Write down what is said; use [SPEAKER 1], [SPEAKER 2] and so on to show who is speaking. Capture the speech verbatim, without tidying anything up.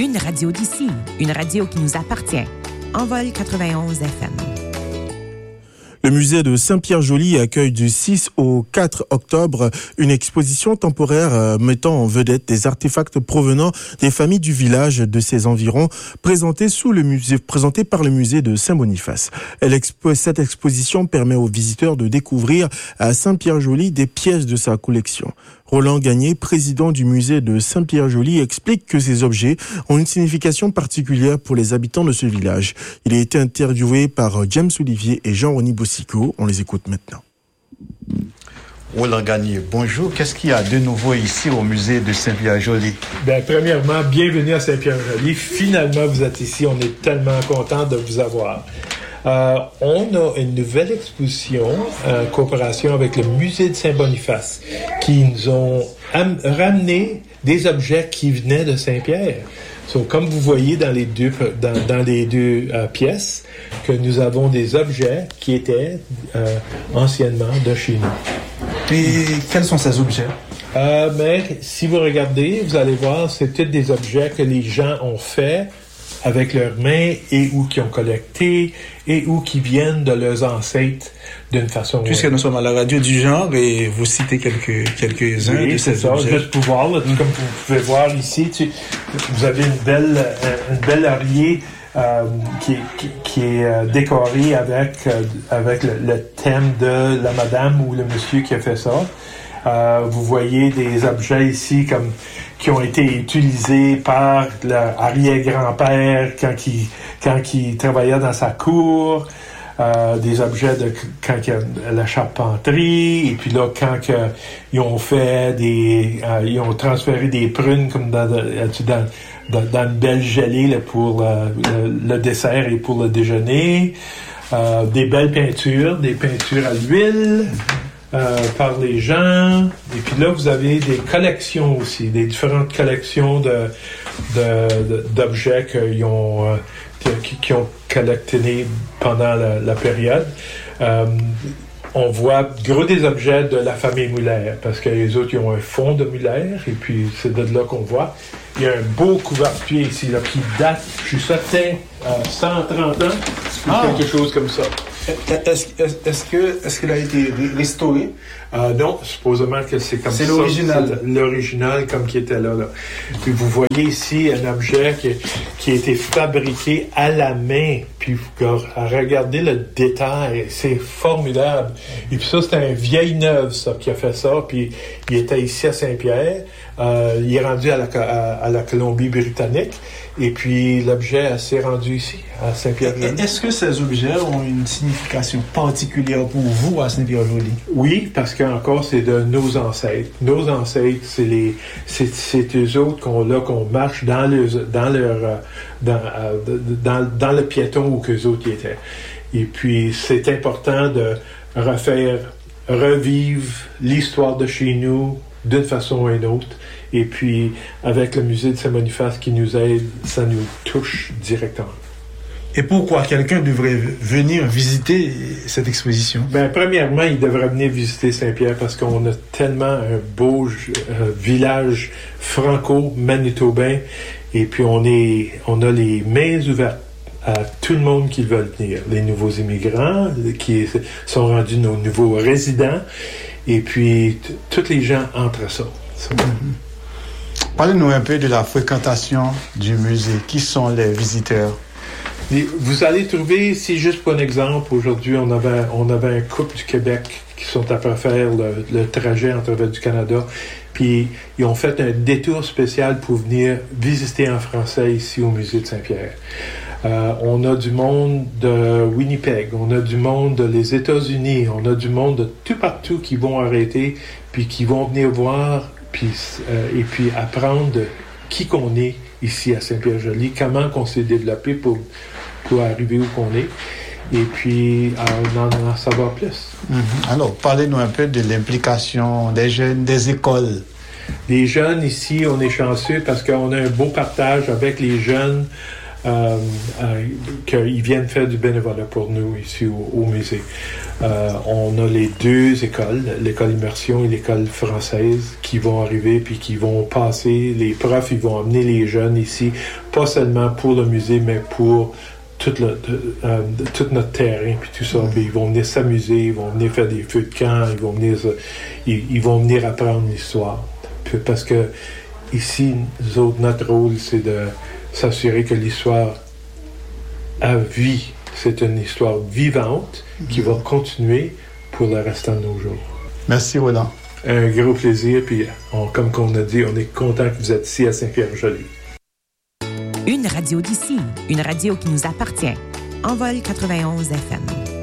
[SPEAKER 1] Une radio d'ici, une radio qui nous appartient. Envol quatre-vingt-onze F M.
[SPEAKER 2] Le musée de Saint-Pierre-Joly accueille du six au quatre octobre une exposition temporaire mettant en vedette des artefacts provenant des familles du village de ses environs, présentés sous le musée, présentés par le musée de Saint-Boniface. Elle expo- cette exposition permet aux visiteurs de découvrir à Saint-Pierre-Joly des pièces de sa collection. Roland Gagné, président du musée de Saint-Pierre-Joly, explique que ces objets ont une signification particulière pour les habitants de ce village. Il a été interviewé par James Olivier et Jean-René Boussico. On les écoute maintenant.
[SPEAKER 3] Roland Gagné, bonjour. Qu'est-ce qu'il y a de nouveau ici au musée de Saint-Pierre-Joly?
[SPEAKER 4] Bien, premièrement, bienvenue à Saint-Pierre-Joly. Finalement, vous êtes ici. On est tellement content de vous avoir. Euh, on a une nouvelle exposition en coopération avec le musée de Saint-Boniface qui nous ont am- ramené des objets qui venaient de Saint-Pierre. So, comme vous voyez dans les deux, dans, dans les deux euh, pièces, que nous avons des objets qui étaient euh, anciennement de chez nous.
[SPEAKER 5] Et quels sont ces objets?
[SPEAKER 4] Euh, mais si vous regardez, vous allez voir, c'est tous des objets que les gens ont faits avec leurs mains et ou qui ont collecté et ou qui viennent de leurs ancêtres d'une façon...
[SPEAKER 5] Puisque nous sommes à la radio du genre et vous citez quelques, quelques-uns
[SPEAKER 4] oui,
[SPEAKER 5] de
[SPEAKER 4] c'est
[SPEAKER 5] ces
[SPEAKER 4] ça,
[SPEAKER 5] objets.
[SPEAKER 4] juste pour voir, là, mm. Comme vous pouvez voir ici, tu, vous avez une belle, une belle oreiller euh, qui, qui, qui est euh, décorée avec, euh, avec le, le thème de la madame ou le monsieur qui a fait ça. Euh, vous voyez des objets ici comme qui ont été utilisés par l'arrière-grand-père quand il, quand il travaillait dans sa cour, euh, des objets de quand il y a la charpenterie, et puis là, quand que, ils ont fait des... Euh, ils ont transféré des prunes comme dans, dans, dans, dans une belle gelée là, pour le, le, le dessert et pour le déjeuner. Euh, des belles peintures, des peintures à l'huile... Euh, par les gens. Et puis là, vous avez des collections aussi, des différentes collections de, de, de d'objets qu'ils ont, euh, qui, qui ont collectés pendant la, la période. Euh, on voit gros des objets de la famille Muller, parce que les autres, ils ont un fond de Muller, et puis c'est de là qu'on voit. Il y a un beau couvercle-pied ici, là, qui date, je suis certain, euh, cent trente ans, ah. quelque chose comme ça.
[SPEAKER 5] Est-ce, est-ce, est-ce, que, est-ce qu'il a été restauré?
[SPEAKER 4] Euh, non, supposément que c'est comme
[SPEAKER 5] c'est
[SPEAKER 4] ça.
[SPEAKER 5] L'original.
[SPEAKER 4] C'est l'original comme qui était là, là. Puis vous voyez ici un objet qui, qui a été fabriqué à la main. Puis regardez le détail, c'est formidable. Et puis ça, c'était un vieil neuf, ça, qui a fait ça. Puis il était ici à Saint-Pierre. Euh, il est rendu à la, à, à la Colombie-Britannique. Et puis l'objet s'est rendu ici, à Saint-Pierre-Joly.
[SPEAKER 5] Est-ce que ces objets ont une signification particulière pour vous à Saint-Pierre-Joly?
[SPEAKER 4] Oui, parce qu'encore, c'est de nos ancêtres. Nos ancêtres, c'est les, c'est, c'est eux autres qu'on là, qu'on marche dans le, dans leur, dans, dans, dans le piéton où qu'eux autres y étaient. Et puis, c'est important de refaire, revivre l'histoire de chez nous d'une façon ou une autre. Et puis, avec le musée de Saint-Boniface qui nous aide, ça nous touche directement.
[SPEAKER 5] Et pourquoi quelqu'un devrait venir visiter cette exposition?
[SPEAKER 4] Ben, premièrement, il devrait venir visiter Saint-Pierre parce qu'on a tellement un beau euh, village franco-manitobain. Et puis, on est, on a les mains ouvertes à tout le monde qui veut venir. Les nouveaux immigrants qui sont rendus nos nouveaux résidents. Et puis, t- tous les gens entrent ça. ça.
[SPEAKER 3] Mm-hmm. Parlez-nous un peu de la fréquentation du musée. Qui sont les visiteurs?
[SPEAKER 4] Vous allez trouver, si juste pour un exemple, aujourd'hui, on avait, on avait un couple du Québec qui sont après faire le, le trajet en travers du Canada. Puis, ils ont fait un détour spécial pour venir visiter en français ici au musée de Saint-Pierre. Euh, on a du monde de Winnipeg, on a du monde des États-Unis, on a du monde de tout partout qui vont arrêter, puis qui vont venir voir, puis, euh, et puis apprendre de qui qu'on est ici à Saint-Pierre-Joly, comment qu'on s'est développé pour, pour arriver où qu'on est, et puis euh, en, en savoir plus.
[SPEAKER 3] Mm-hmm. Alors, parlez-nous un peu de l'implication des jeunes, des écoles.
[SPEAKER 4] Les jeunes ici, on est chanceux parce qu'on a un beau partage avec les jeunes euh, euh, qu'ils viennent faire du bénévolat pour nous ici au, au musée. Euh, on a les deux écoles, l'école immersion et l'école française, qui vont arriver puis qui vont passer. Les profs, ils vont amener les jeunes ici, pas seulement pour le musée, mais pour tout, le, de, euh, de, tout notre terrain puis tout ça. Puis ils vont venir s'amuser, ils vont venir faire des feux de camp, ils vont venir, ils, ils vont venir apprendre l'histoire. Puis parce que ici, nous autres, notre rôle, c'est de s'assurer que l'histoire a vie. C'est une histoire vivante qui va continuer pour le restant de nos jours.
[SPEAKER 3] Merci, Roland.
[SPEAKER 4] Un gros plaisir, puis on, comme on a dit, on est content que vous êtes ici à Saint-Pierre-Joly.
[SPEAKER 1] Une radio d'ici, une radio qui nous appartient. Envol quatre-vingt-onze F M.